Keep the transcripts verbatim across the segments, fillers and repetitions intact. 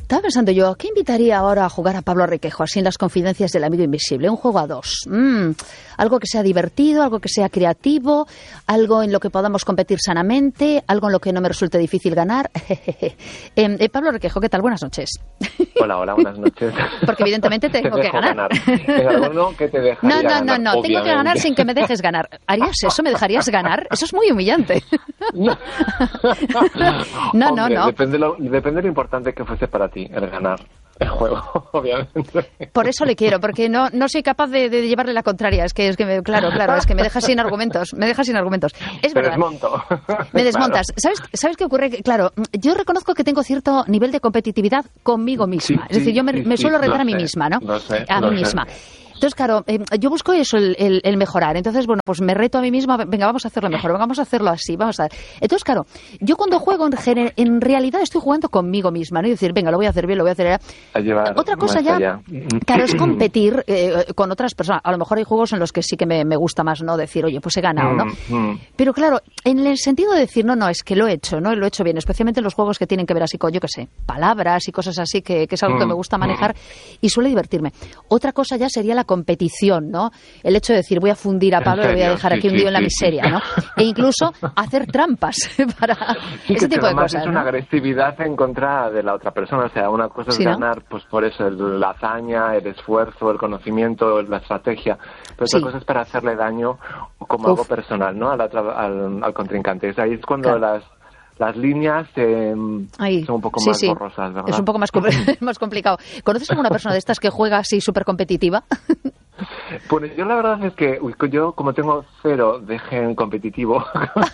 Estaba pensando yo, ¿qué invitaría ahora a jugar a Pablo Requejo, así en las confidencias del amigo invisible? Un juego a dos. Mm, algo que sea divertido, algo que sea creativo, algo en lo que podamos competir sanamente, algo en lo que no me resulte difícil ganar. eh, eh, Pablo Requejo, ¿qué tal? Buenas noches. Hola, hola, buenas noches. Porque evidentemente tengo te que ganar. ganar. ¿Es alguno que te dejaría no, no, ganar? no, no, tengo que ganar sin que me dejes ganar. ¿Harías eso? ¿Me dejarías ganar? Eso es muy humillante. No, no, Hombre, no, no. Depende lo, depende de lo importante que fuese para ti el ganar el juego, obviamente. Por eso le quiero, porque no no soy capaz de, de llevarle la contraria. Es que, es que me, claro, claro, es que me dejas sin argumentos. Me dejas sin argumentos. Es Te verdad. desmonto. Me desmontas. Claro. ¿Sabes, ¿Sabes qué ocurre? Claro, yo reconozco que tengo cierto nivel de competitividad conmigo misma. Sí, es decir, yo me, sí, me suelo sí, retar a mí sé, misma, ¿no? Lo sé, a lo mí sé. misma. Entonces, claro, eh, yo busco eso, el, el, el mejorar. Entonces, bueno, pues me reto a mí misma, venga, vamos a hacerlo mejor, venga, vamos a hacerlo así, vamos a... Entonces, claro, yo cuando juego, en, gener... en realidad estoy jugando conmigo misma, ¿no? Y decir, venga, lo voy a hacer bien, lo voy a hacer... A llevar Otra cosa ya, allá. Claro, es competir eh, con otras personas. A lo mejor hay juegos en los que sí que me, me gusta más, ¿no? Decir, oye, pues he ganado, ¿no? Mm, mm. Pero claro, en el sentido de decir, no, no, es que lo he hecho, ¿no? Lo he hecho bien, especialmente en los juegos que tienen que ver así con, yo qué sé, palabras y cosas así, que, que es algo que me gusta manejar y suele divertirme. Otra cosa ya sería la competición, ¿no? El hecho de decir, voy a fundir a Pablo, le voy a dejar Sí, aquí sí, hundido en la sí, miseria, ¿no? E incluso hacer trampas para Sí, ese que tipo de además cosas, es ¿no? una agresividad en contra de la otra persona. O sea, una cosa es Sí, ¿no? ganar, pues por eso, el- la hazaña, el esfuerzo, el conocimiento, la estrategia. Pero Sí. otra cosa es para hacerle daño como Uf. algo personal, ¿no? A la otra- al, al contrincante. Es ahí es cuando Claro. las las líneas eh, Ahí. son un poco Sí, más sí. borrosas, ¿verdad? Es un poco más, com- más complicado. ¿Conoces alguna persona de estas que juega así súper competitiva? Pues yo la verdad es que uy, yo como tengo cero de gen competitivo,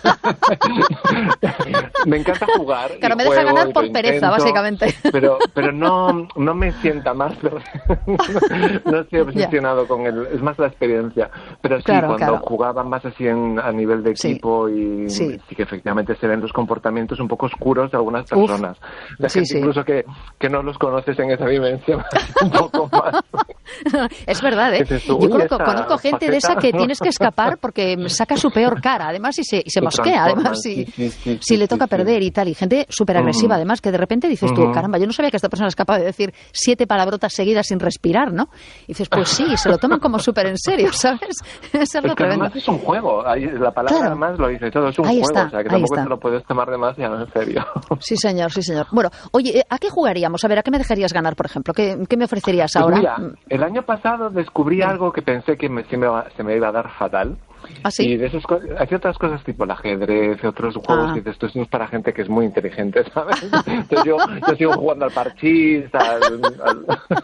me encanta jugar. Claro, y me deja juego, ganar y por lo pereza, intento, básicamente. Pero pero no no me sienta más, no estoy obsesionado con el, es más la experiencia. Pero sí, Claro, cuando claro. jugaba más así en, a nivel de Sí, equipo y sí. sí que efectivamente se ven los comportamientos un poco oscuros de algunas Uf. personas. La Sí, gente sí. incluso que, que no los conoces en esa dimensión un poco más. Es verdad, ¿eh? Dices tú, Yo uy, conozco, esa conozco gente de esa faceta. que tienes que escapar porque saca su peor cara, además, y se, y se Se mosquea, transforman, además, si, sí, sí, sí, si sí, le toca sí, sí. perder y tal. Y gente súper agresiva, Ujú. además, que de repente dices tú, Ujú. caramba, yo no sabía que esta persona es capaz de decir siete palabrotas seguidas sin respirar, ¿no? Y dices, pues sí, se lo toman como súper en serio, ¿sabes? Es algo Es que tremendo. además es un juego, ahí la palabra Claro. además lo dice todo, es un Ahí juego, está, o sea que ahí tampoco está. te lo puedes tomar demasiado en serio. Sí, señor, sí, señor. Bueno, oye, ¿a qué jugaríamos? A ver, ¿a qué me dejarías ganar, por ejemplo? ¿Qué, qué me ofrecerías Pues ahora? mira, el año pasado descubrí Dime. algo que pensé que me, se, me, va- se me iba a dar fatal. ¿Ah, sí? Y de esas cosas, hay otras cosas tipo el ajedrez, otros juegos Ah. que dices, esto es para gente que es muy inteligente, ¿sabes? Entonces yo, yo sigo jugando al parchís, al, al,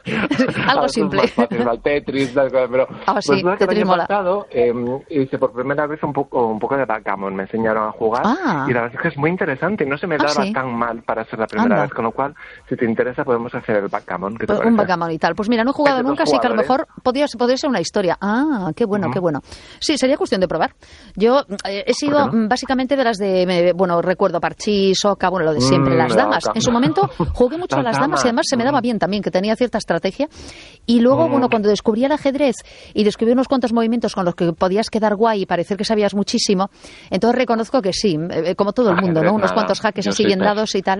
Algo a los simple. más fáciles, al Tetris, tal cosa, pero Ah, sí, pues resulta que el Tetris año mola. pasado eh, hice por primera vez un poco un poco de backgammon, me enseñaron a jugar Ah. y la verdad es que es muy interesante y no se me Ah, daba sí. tan mal para ser la primera Anda. vez, con lo cual, si te interesa podemos hacer el backgammon. ¿Qué te Pues parece? un backgammon y tal. Pues mira, no he jugado Es de dos nunca, así que a lo jugadores. mejor podría, podría ser una historia. Ah, qué bueno, Ujú. qué bueno. Sí, sería cuestión de probar. Yo eh, he sido ¿Por qué no? mm, básicamente de las de, me- bueno, recuerdo parchís, oca, bueno, lo de siempre, Mm, las la damas. oca. En su momento jugué mucho a Las las damas y damas, además se me daba mm. bien también, que tenía cierta estrategia. Y luego, Mm. bueno, cuando descubrí el ajedrez y descubrí unos cuantos movimientos con los que podías quedar guay y parecer que sabías muchísimo, entonces reconozco que sí, eh, como todo el mundo, Ajedrez, ¿no? Unos nada. cuantos jaques Yo así soy bien pez. dados y tal.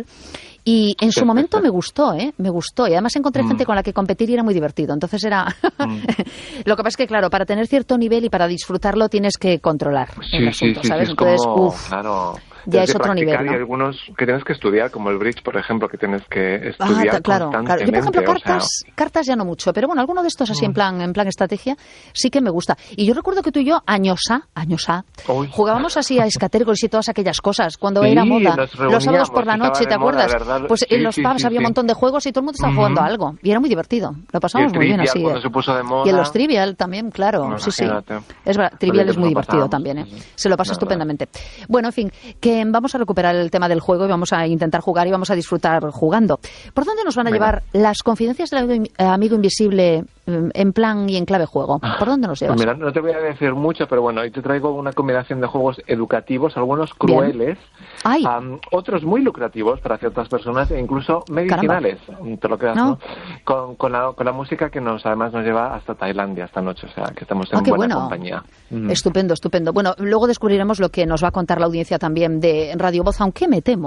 Y en su Pez, momento pez, me pez. gustó, ¿eh? Me gustó. Y además encontré Mm. gente con la que competir y era muy divertido. Entonces era... Lo que pasa es que, claro, para tener cierto nivel y para disfrutarlo tienes que controlar Sí, el sí, asunto, sí, ¿sabes? sí, es Entonces, como, uff, claro, ya tienes es que otro nivel, practicar ¿no? y algunos que tienes que estudiar, como el bridge, por ejemplo, que tienes que Ah, estudiar ta- claro, claro. constantemente. Yo, por ejemplo, o sea, cartas, cartas ya no mucho, pero bueno, alguno de estos así en plan, en plan estrategia, sí que me gusta. Y yo recuerdo que tú y yo, años A, años A, Uy. jugábamos así a escatergos y todas aquellas cosas, cuando Sí, era moda, nos los sábados por la reuníamos, noche, estaba ¿te de moda, acuerdas? ¿verdad? Pues Sí, en los sí, pubs sí, había un sí. montón de juegos y todo el mundo estaba Ujú. jugando a algo. Y era muy divertido, lo pasamos Y el muy bien Trivial, así. cuando eh. se puso de moda. Y en los Trivial también, claro, No, sí, sí. imagínate. Es verdad, Lo Trivial bien es que muy nos lo divertido pasábamos, también, ¿eh? sí, sí. Se lo pasa Nada. estupendamente. Bueno, en fin, que vamos a recuperar el tema del juego y vamos a intentar jugar y vamos a disfrutar jugando. ¿Por dónde nos van a Venga. llevar las confidencias del amigo- eh, amigo invisible mm, en plan y en clave juego? ¿Por dónde nos llevas? Pues mira, no te voy a decir mucho, pero bueno, hoy te traigo una combinación de juegos educativos, algunos Bien. crueles, Ay. am, otros muy lucrativos para ciertas personas e incluso medicinales, te lo creas, No. ¿no? Con, con, la, con la música que nos además nos lleva hasta Tailandia esta noche, o sea, que estamos en Ah, qué buena bueno. compañía. Mm. Estupendo, estupendo. Bueno, luego descubriremos lo que nos va a contar la audiencia también de Radio Voz, aunque me temo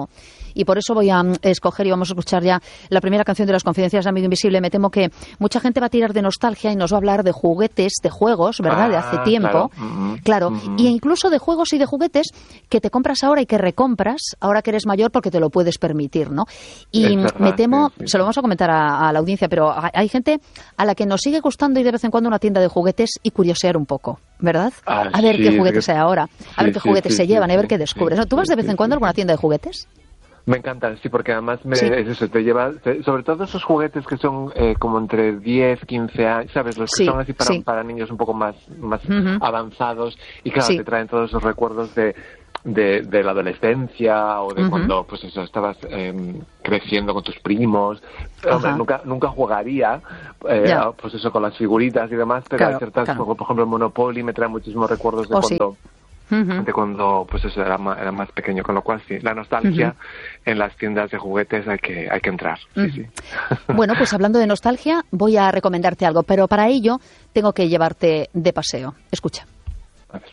y por eso voy a um, escoger y vamos a escuchar ya la primera canción de las Confidencias de Amigo Invisible. Me temo que mucha gente va a tirar de nostalgia y nos va a hablar de juguetes, de juegos, ¿verdad? Ah, de hace tiempo. Claro, mm-hmm. claro. Mm-hmm. Y incluso de juegos y de juguetes que te compras ahora y que recompras ahora que eres mayor porque te lo puedes permitir, ¿no? Y verdad, me temo, sí, sí. se lo vamos a comentar a, a la audiencia, pero hay gente a la que nos sigue gustando ir de vez en cuando a una tienda de juguetes y curiosear un poco, ¿verdad? Ah, a ver sí, qué juguetes sí, hay ahora, a ver sí, qué juguetes sí, se sí, llevan, sí, a ver qué sí, descubres. sí, ¿No? ¿Tú vas de vez sí, en cuando a sí, alguna sí. tienda de juguetes? Me encantan, sí, porque además me, Sí. es eso, te lleva, te, sobre todo esos juguetes que son eh, como entre diez, quince años, ¿sabes? Los que Sí, son así para, sí. para niños un poco más, más Uh-huh. avanzados y claro, Sí. te traen todos esos recuerdos de, de, de la adolescencia o de Uh-huh. cuando, pues eso, estabas eh, creciendo con tus primos. Hombre, nunca, nunca jugaría, eh, Ya. pues eso, con las figuritas y demás, pero Claro, hay ciertas, claro. como por ejemplo el Monopoly me trae muchísimos recuerdos de Oh, sí. cuando... Uh-huh. de cuando pues eso era más, era más pequeño, con lo cual sí, la nostalgia uh-huh. en las tiendas de juguetes hay que hay que entrar. Sí, Uh-huh. sí. Bueno, pues hablando de nostalgia, voy a recomendarte algo, pero para ello tengo que llevarte de paseo. Escucha.